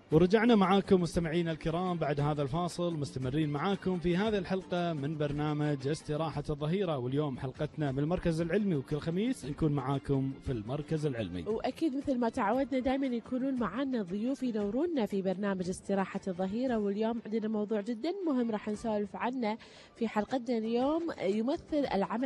ورجعنا معاكم مستمعينا الكرام بعد هذا الفاصل، مستمرين معاكم في هذه الحلقة من برنامج استراحة الظهيرة. واليوم حلقتنا من المركز العلمي، وكل خميس نكون معاكم في المركز العلمي. وأكيد مثل ما تعودنا دائما يكونون معنا ضيوف ينورونا في برنامج استراحة الظهيرة. واليوم عندنا موضوع جدا مهم راح نسولف عنه في حلقتنا اليوم، يمثل العمل